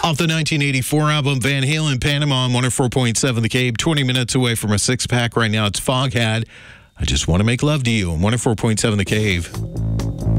Off the 1984 album Van Halen, Panama on 104.7 The Cave. 20 minutes away from a six-pack right now. It's Foghat. I just want to make love to you on 104.7 The Cave.